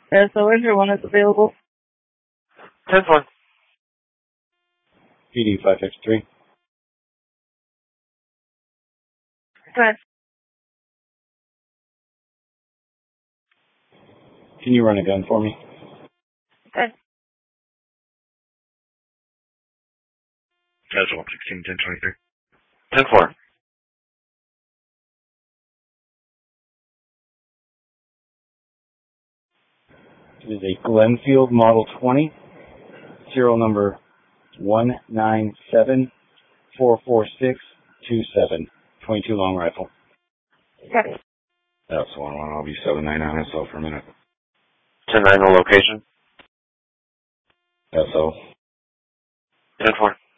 So where's your one that's available? 10-4. PD 553. Go ahead. Can you run a gun for me? Good. Casual 16-10-23. 10-4. It is a Glenfield Model 20, serial number 197-44627, 22 long rifle. Copy. That's 1-1. I'll be 7-9 on SO for a minute. 10-9 the location. SO. 10-4.